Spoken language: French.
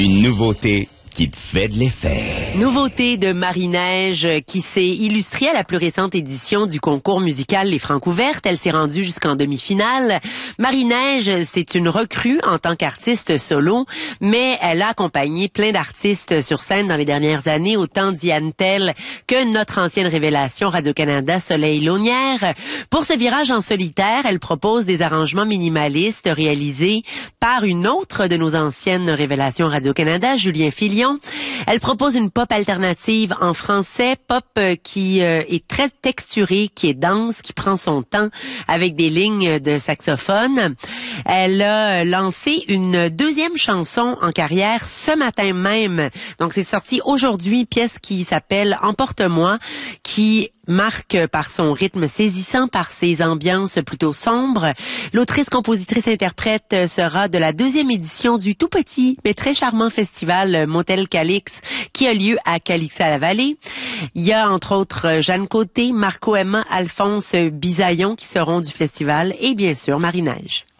Une nouveauté qui te fait de l'effet. Nouveauté de Marie-Neige qui s'est illustrée à la plus récente édition du concours musical Les Francs ouvertes. Elle s'est rendue jusqu'en demi-finale. Marie-Neige, c'est une recrue en tant qu'artiste solo, mais elle a accompagné plein d'artistes sur scène dans les dernières années, autant Diane Tell que notre ancienne révélation Radio-Canada Soleil Launière. Pour ce virage en solitaire, elle propose des arrangements minimalistes réalisés par une autre de nos anciennes révélations Radio-Canada, Julien Filion. Elle propose une pop alternative en français, pop qui est très texturée, qui est dense, qui prend son temps avec des lignes de saxophone. Elle a lancé une deuxième chanson en carrière ce matin même. Donc c'est sorti aujourd'hui, pièce qui s'appelle Emporte-moi, qui marque par son rythme saisissant, par ses ambiances plutôt sombres. L'autrice, compositrice, interprète sera de la deuxième édition du tout petit mais très charmant festival Motel Calix qui a lieu à Calix-à-la-Vallée. Il y a entre autres Jeanne Côté, Marco Emma, Alphonse Bisaillon qui seront du festival et bien sûr Marie-Neige.